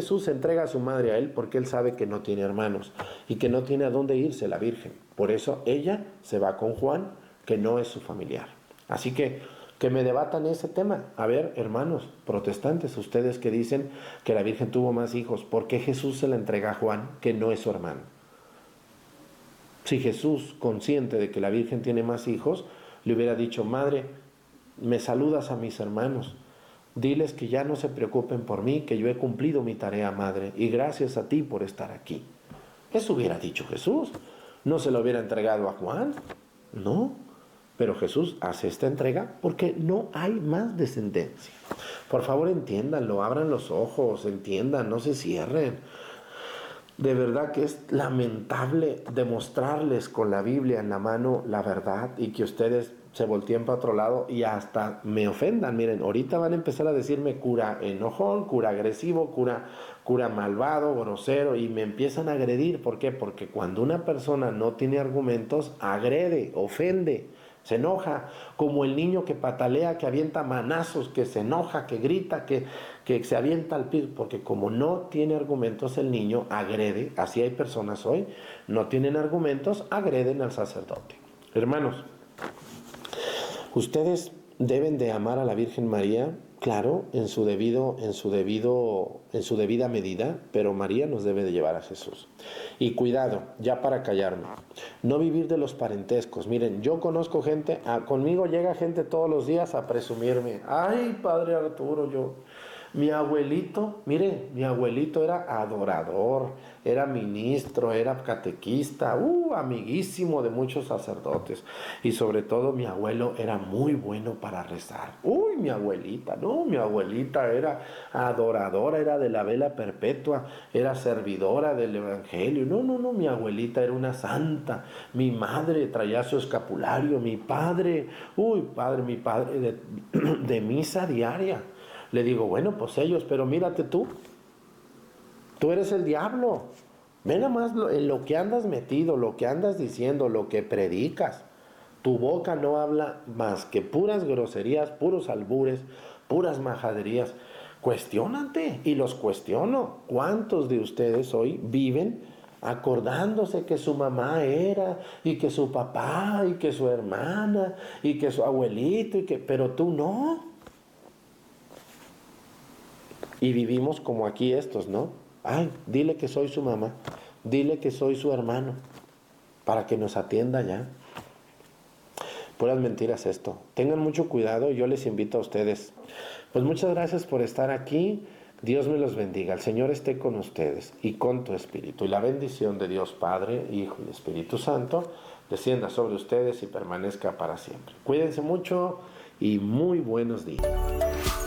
Jesús entrega a su madre a él porque él sabe que no tiene hermanos y que no tiene a dónde irse la Virgen. Por eso ella se va con Juan, que no es su familiar. Así que me debatan ese tema. A ver, hermanos protestantes, ustedes que dicen que la Virgen tuvo más hijos, ¿por qué Jesús se la entrega a Juan, que no es su hermano? Si Jesús, consciente de que la Virgen tiene más hijos, le hubiera dicho: madre, me saludas a mis hermanos, diles que ya no se preocupen por mí, que yo he cumplido mi tarea, madre, y gracias a ti por estar aquí. Eso hubiera dicho Jesús. No se lo hubiera entregado a Juan, no. Pero Jesús hace esta entrega porque no hay más descendencia. Por favor, entiéndanlo, abran los ojos, entiendan, no se cierren. De verdad que es lamentable demostrarles con la Biblia en la mano la verdad y que ustedes se volteen para otro lado y hasta me ofendan. Miren, ahorita van a empezar a decirme cura enojón, cura agresivo, cura malvado, grosero, y me empiezan a agredir. ¿Por qué? Porque cuando una persona no tiene argumentos, agrede, ofende, se enoja, como el niño que patalea, que avienta manazos, que se enoja, que grita, que se avienta al piso, porque como no tiene argumentos el niño agrede. Así hay personas hoy, no tienen argumentos, agreden al sacerdote. Hermanos, ustedes deben de amar a la Virgen María, claro, en su debida medida, pero María nos debe de llevar a Jesús. Y cuidado, ya para callarme, no vivir de los parentescos. Miren, yo conozco gente, conmigo llega gente todos los días a presumirme: ay, padre Arturo, mi abuelito, mire, mi abuelito era adorador, era ministro, era catequista, amiguísimo de muchos sacerdotes, y sobre todo mi abuelo era muy bueno para rezar. Mi abuelita era adoradora, era de la vela perpetua, era servidora del evangelio. No, mi abuelita era una santa. Mi madre traía su escapulario, mi padre de misa diaria. Le digo: bueno, pues ellos, pero mírate tú eres el diablo. Ve nada más en lo que andas metido, lo que andas diciendo, lo que predicas. Tu boca no habla más que puras groserías, puros albures, puras majaderías. Cuestiónate, y los cuestiono. ¿Cuántos de ustedes hoy viven acordándose que su mamá era, y que su papá, y que su hermana, y que su abuelito, pero tú no? Y vivimos como aquí estos, ¿no? Ay, dile que soy su mamá, dile que soy su hermano, para que nos atienda ya. Puras mentiras esto. Tengan mucho cuidado, yo les invito a ustedes. Pues muchas gracias por estar aquí. Dios me los bendiga. El Señor esté con ustedes y con tu espíritu. Y la bendición de Dios Padre, Hijo y Espíritu Santo descienda sobre ustedes y permanezca para siempre. Cuídense mucho y muy buenos días.